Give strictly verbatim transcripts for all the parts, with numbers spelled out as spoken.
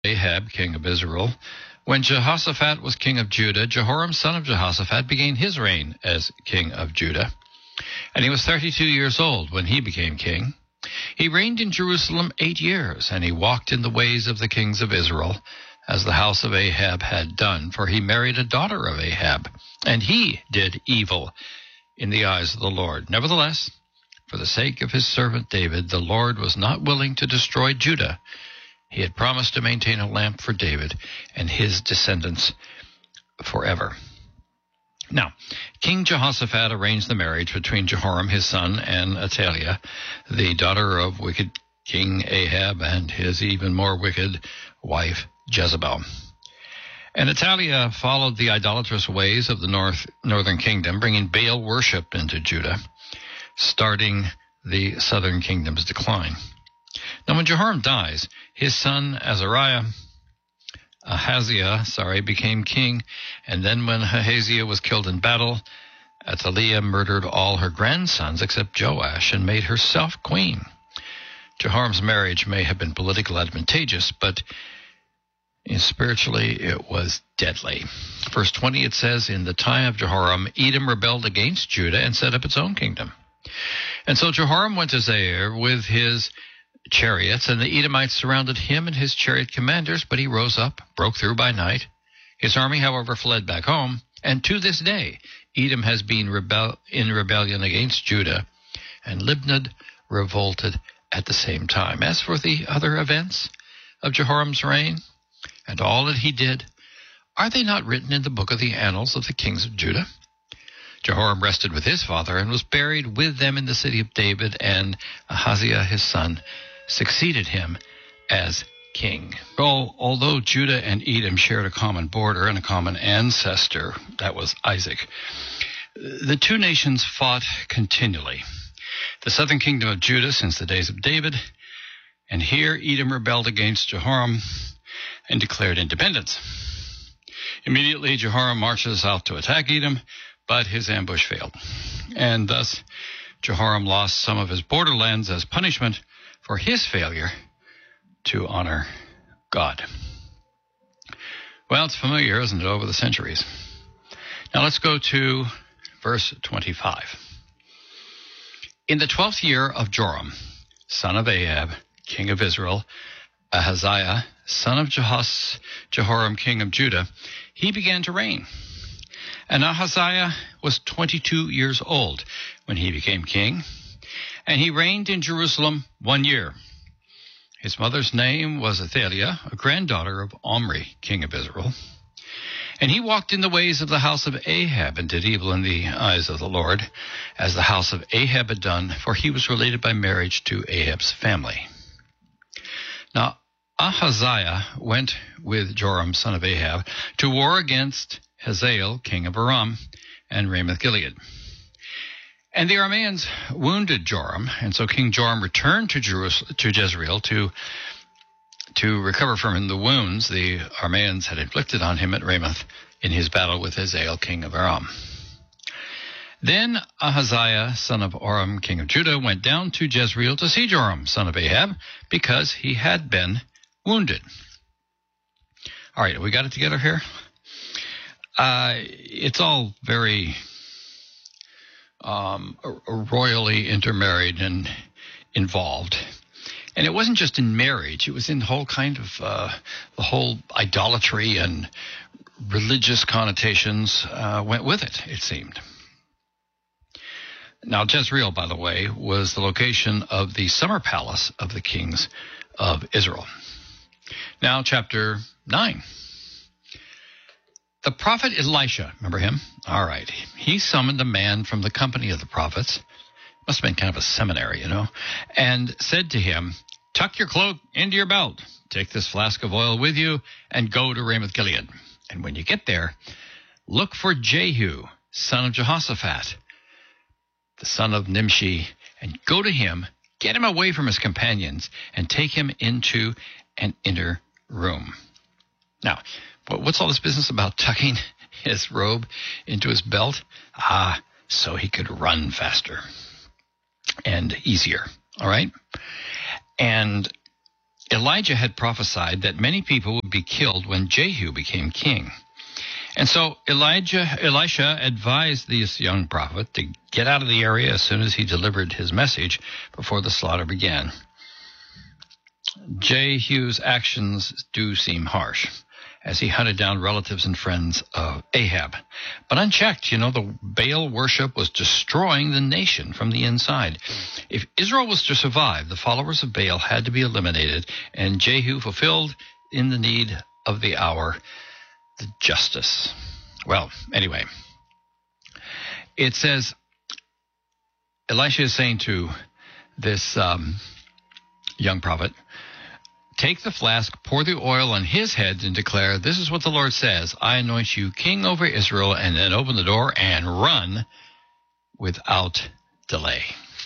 Ahab, king of Israel. When Jehoshaphat was king of Judah, Jehoram, son of Jehoshaphat, began his reign as king of Judah. And he was thirty-two years old when he became king. He reigned in Jerusalem eight years, and he walked in the ways of the kings of Israel, as the house of Ahab had done, for he married a daughter of Ahab, and he did evil in the eyes of the Lord. Nevertheless, for the sake of his servant David, the Lord was not willing to destroy Judah. He had promised to maintain a lamp for David and his descendants forever. Now, King Jehoshaphat arranged the marriage between Jehoram, his son, and Athaliah, the daughter of wicked King Ahab, and his even more wicked wife Jezebel. And Athaliah followed the idolatrous ways of the north northern kingdom, bringing Baal worship into Judah, starting the southern kingdom's decline. Now, when Jehoram dies, his son Azariah, Ahaziah, sorry, became king, and then when Ahaziah was killed in battle, Athaliah murdered all her grandsons except Joash and made herself queen. Jehoram's marriage may have been politically advantageous, but spiritually it was deadly. Verse twenty, it says, in the time of Jehoram, Edom rebelled against Judah and set up its own kingdom. And so Jehoram went to Zair with his chariots, and the Edomites surrounded him and his chariot commanders, but he rose up, broke through by night. His army, however, fled back home, and to this day Edom has been rebel- in rebellion against Judah, and Libnah revolted at the same time. As for the other events of Jehoram's reign, and all that he did, are they not written in the book of the annals of the kings of Judah? Jehoram rested with his father and was buried with them in the city of David, and Ahaziah his son succeeded him as king. Well, although Judah and Edom shared a common border and a common ancestor, that was Isaac, the two nations fought continually. The southern kingdom of Judah since the days of David, and here Edom rebelled against Jehoram and declared independence. Immediately Jehoram marches out to attack Edom, but his ambush failed, and thus Jehoram lost some of his borderlands as punishment for his failure to honor God. Well, it's familiar, isn't it, over the centuries? Now let's go to verse twenty-five. In the twelfth year of Joram, son of Ahab, king of Israel, Ahaziah, son of Jehos, Jehoram, king of Judah, he began to reign. And Ahaziah was twenty-two years old when he became king, and he reigned in Jerusalem one year. His mother's name was Athaliah, a granddaughter of Omri, king of Israel. And he walked in the ways of the house of Ahab and did evil in the eyes of the Lord, as the house of Ahab had done, for he was related by marriage to Ahab's family. Now, Ahaziah went with Joram, son of Ahab, to war against Hazael, king of Aram, and Ramoth-Gilead. And the Arameans wounded Joram, and so King Joram returned to Jerusalem, to Jezreel to, to recover from the wounds the Arameans had inflicted on him at Ramoth in his battle with Hazael, king of Aram. Then Ahaziah, son of Aram, king of Judah, went down to Jezreel to see Joram, son of Ahab, because he had been wounded. All right, we got it together here? Uh, it's all very um, royally intermarried and involved. And it wasn't just in marriage. It was in the whole kind of, uh, the whole idolatry and religious connotations uh, went with it, it seemed. Now, Jezreel, by the way, was the location of the summer palace of the kings of Israel. Now, chapter nine. The prophet Elisha, remember him? All right. He summoned a man from the company of the prophets. Must have been kind of a seminary, you know, and said to him, tuck your cloak into your belt, take this flask of oil with you, and go to Ramoth-Gilead. And when you get there, look for Jehu, son of Jehoshaphat, the son of Nimshi, and go to him, get him away from his companions, and take him into an inner room. Now, what's all this business about tucking his robe into his belt? Ah, so he could run faster and easier, all right? And Elijah had prophesied that many people would be killed when Jehu became king. And so Elijah, Elisha advised this young prophet to get out of the area as soon as he delivered his message before the slaughter began. Jehu's actions do seem harsh, as he hunted down relatives and friends of Ahab. But unchecked, you know, the Baal worship was destroying the nation from the inside. If Israel was to survive, the followers of Baal had to be eliminated, and Jehu fulfilled in the need of the hour the justice. Well, anyway, it says, Elisha is saying to this um, young prophet, take the flask, pour the oil on his head, and declare, this is what the Lord says, I anoint you king over Israel, and then open the door and run without delay.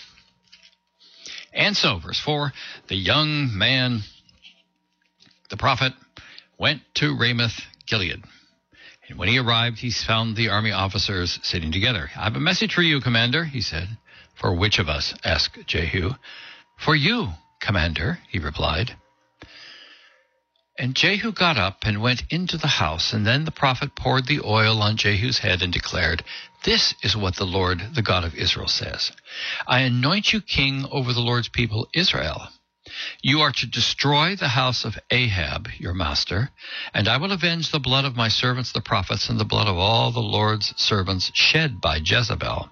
And so, verse four, the young man, the prophet, went to Ramoth Gilead. And when he arrived, he found the army officers sitting together. I have a message for you, commander, he said. For which of us? Asked Jehu. For you, commander, he replied. And Jehu got up and went into the house, and then the prophet poured the oil on Jehu's head and declared, this is what the Lord, the God of Israel, says. I anoint you king over the Lord's people, Israel. You are to destroy the house of Ahab, your master, and I will avenge the blood of my servants the prophets and the blood of all the Lord's servants shed by Jezebel.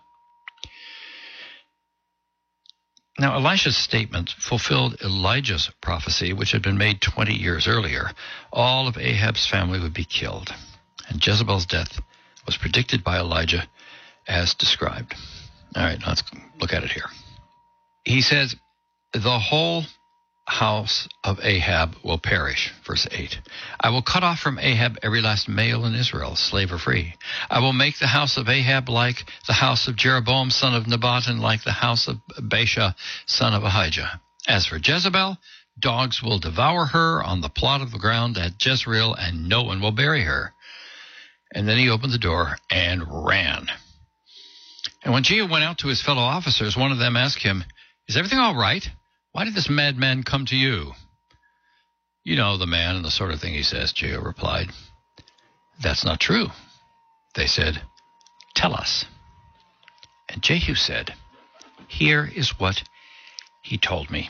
Now, Elisha's statement fulfilled Elijah's prophecy, which had been made twenty years earlier. All of Ahab's family would be killed, and Jezebel's death was predicted by Elijah as described. All right, let's look at it here. He says, the whole house of Ahab will perish. Verse eight. I will cut off from Ahab every last male in Israel, slave or free. I will make the house of Ahab like the house of Jeroboam, son of Nebat, and like the house of Baasha, son of Ahijah. As for Jezebel, dogs will devour her on the plot of the ground at Jezreel, and no one will bury her. And then he opened the door and ran. And when Jehu went out to his fellow officers, one of them asked him, is everything all right? Why did this madman come to you? You know the man and the sort of thing he says, Jehu replied. That's not true. They said, tell us. And Jehu said, here is what he told me.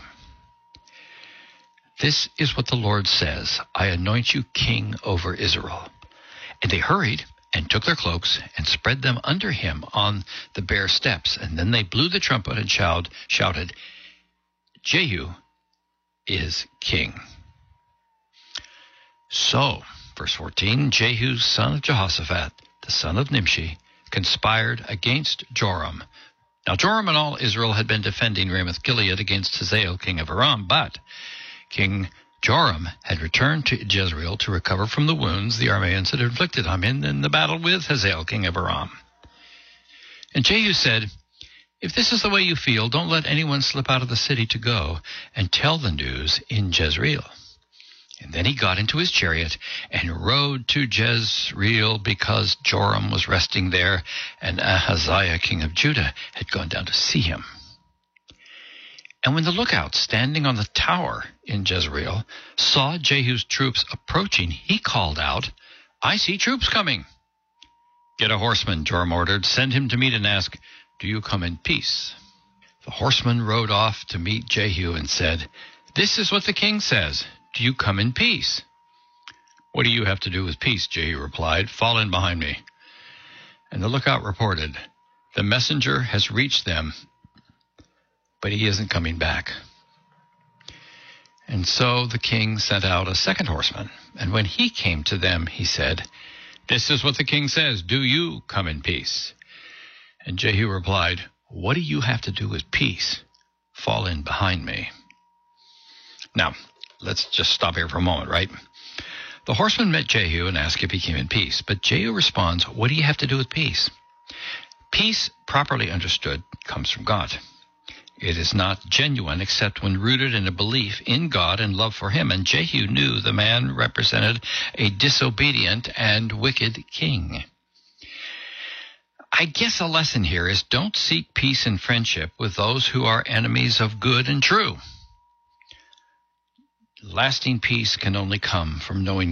This is what the Lord says, I anoint you king over Israel. And they hurried and took their cloaks and spread them under him on the bare steps. And then they blew the trumpet and shout, shouted, Jehu is king. So, verse fourteen, Jehu, son of Jehoshaphat, the son of Nimshi, conspired against Joram. Now Joram and all Israel had been defending Ramoth Gilead against Hazael, king of Aram, but King Joram had returned to Jezreel to recover from the wounds the Arameans had inflicted on him in the battle with Hazael, king of Aram. And Jehu said, if this is the way you feel, don't let anyone slip out of the city to go and tell the news in Jezreel. And then he got into his chariot and rode to Jezreel because Joram was resting there, and Ahaziah, king of Judah, had gone down to see him. And when the lookout standing on the tower in Jezreel saw Jehu's troops approaching, he called out, I see troops coming. Get a horseman, Joram ordered. Send him to meet and ask, do you come in peace? The horseman rode off to meet Jehu and said, this is what the king says. Do you come in peace? What do you have to do with peace? Jehu replied. Fall in behind me. And the lookout reported, the messenger has reached them, but he isn't coming back. And so the king sent out a second horseman. And when he came to them, he said, this is what the king says. Do you come in peace? And Jehu replied, what do you have to do with peace? Fall in behind me. Now, let's just stop here for a moment, right? The horseman met Jehu and asked if he came in peace. But Jehu responds, what do you have to do with peace? Peace, properly understood, comes from God. It is not genuine except when rooted in a belief in God and love for him. And Jehu knew the man represented a disobedient and wicked king. I guess a lesson here is don't seek peace and friendship with those who are enemies of good and true. lasting peace can only come from knowing